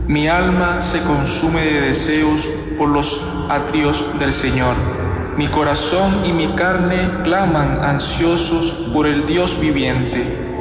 Mi alma se consume de deseos por los atrios del Señor. Mi corazón y mi carne claman ansiosos por el Dios viviente.